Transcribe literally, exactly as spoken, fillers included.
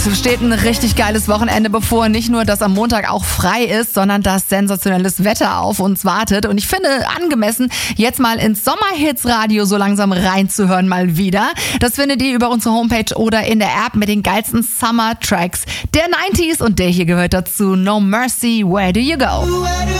Es steht ein richtig geiles Wochenende bevor. Nicht nur, dass am Montag auch frei ist, sondern dass sensationelles Wetter auf uns wartet. Und ich finde angemessen, jetzt mal ins Sommerhits-Radio so langsam reinzuhören mal wieder. Das findet ihr über unsere Homepage oder in der App mit den geilsten Summer-Tracks der neunziger. Und der hier gehört dazu. No Mercy, Where Do You Go?